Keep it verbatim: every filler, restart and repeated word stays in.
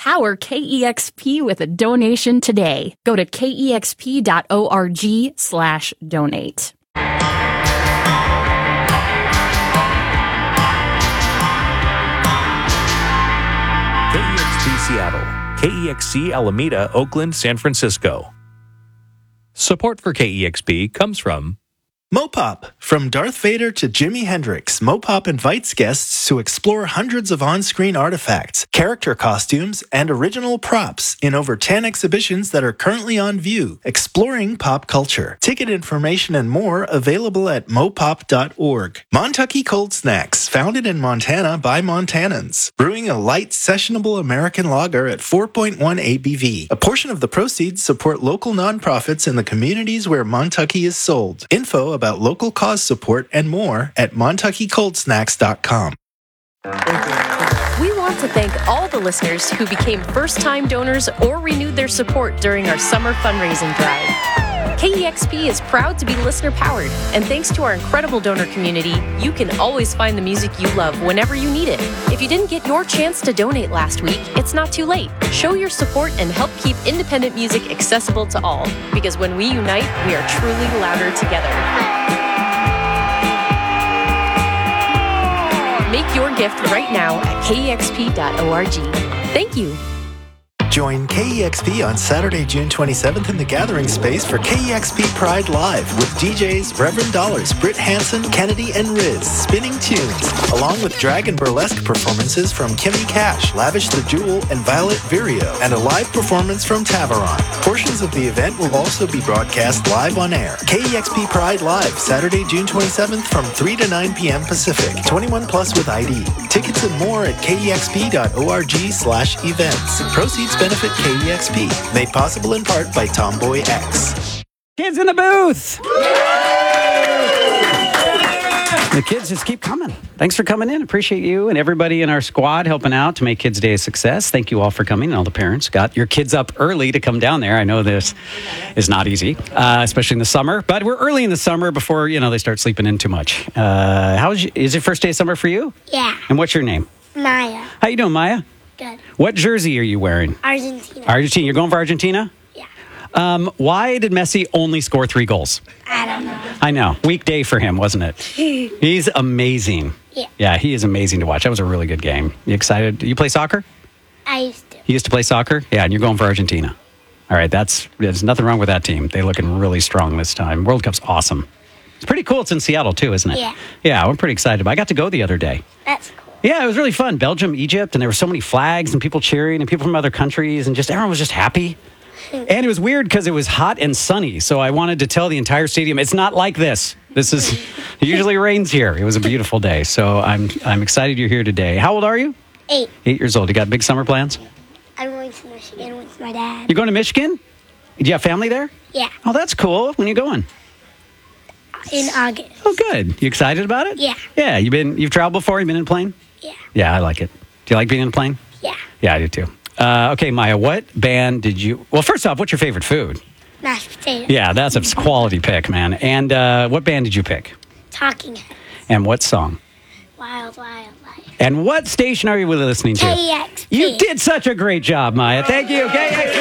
Power K E X P with a donation today. Go to kexp.org slash donate. K E X P Seattle, K E X C Alameda, Oakland, San Francisco. Support for K E X P comes from Mopop. From Darth Vader to Jimi Hendrix, Mopop invites guests to explore hundreds of on-screen artifacts, character costumes, and original props in over ten exhibitions that are currently on view, exploring pop culture. Ticket information and more available at mopop dot org. Montucky Cold Snacks, founded in Montana by Montanans. Brewing a light, sessionable American lager at four point one A B V. A portion of the proceeds support local nonprofits in the communities where Montucky is sold. Info about local cause support and more at montucky cold snacks dot com. We want to thank all the listeners who became first-time donors or renewed their support during our summer fundraising drive. K E X P is proud to be listener-powered, and thanks to our incredible donor community, you can always find the music you love whenever you need it. If you didn't get your chance to donate last week, it's not too late. Show your support and help keep independent music accessible to all, because when we unite, we are truly louder together. Make your gift right now at K E X P dot org. Thank you. Join K E X P on Saturday, June twenty-seventh in the Gathering Space for K E X P Pride Live with D Js Reverend Dollars, Britt Hansen, Kennedy, and Riz spinning tunes, along with drag and burlesque performances from Kimmy Cash, Lavish the Jewel, and Violet Virio, and a live performance from Taveron. Portions of the event will also be broadcast live on air. K E X P Pride Live, Saturday, June twenty-seventh from three to nine p.m. Pacific. twenty-one plus with I D. Tickets and more at kexp.org slash events. Proceeds benefit K E X P. Made possible in part by Tomboy X. Kids in the booth! The kids just keep coming. Thanks for coming in. Appreciate you and everybody in our squad helping out to make Kids Day a success. Thank you all for coming, and all the parents. Got your kids up early to come down there. I know this is not easy, uh, especially in the summer, but we're early in the summer before, you know, they start sleeping in too much. Uh, how is, you, is it first day of summer for you? Yeah. And what's your name? Maya. How you doing, Maya? Good. What jersey are you wearing? Argentina. Argentina. You're going for Argentina? Yeah. Um, why did Messi only score three goals? I don't know. I know. Week day for him, wasn't it? He's amazing. Yeah. Yeah, he is amazing to watch. That was a really good game. You excited? You play soccer? I used to. You used to play soccer? Yeah, and you're going for Argentina. All right, that's there's nothing wrong with that team. They're looking really strong this time. World Cup's awesome. It's pretty cool. It's in Seattle, too, isn't it? Yeah. Yeah, I'm pretty excited. I got to go the other day. That's cool. Yeah, it was really fun. Belgium, Egypt, and there were so many flags and people cheering and people from other countries, and just everyone was just happy. And it was weird because it was hot and sunny, so I wanted to tell the entire stadium, it's not like this. This is, it usually rains here. It was a beautiful day, so I'm I'm excited you're here today. How old are you? Eight. Eight years old. You got big summer plans? I'm going to Michigan with my dad. You're going to Michigan? Do you have family there? Yeah. Oh, that's cool. When are you going? In August. Oh, good. You excited about it? Yeah. Yeah, you've been, you've traveled before? You've been in a plane? Yeah. Yeah, I like it. Do you like being in a plane? Yeah. Yeah, I do too. Uh, okay, Maya, what band did you... Well, first off, what's your favorite food? Mashed potatoes. Yeah, that's a quality pick, man. And uh, what band did you pick? Talking Heads. And what song? Wild, wild life. And what station are you listening to? K E X P. You did such a great job, Maya. Thank you. K X P.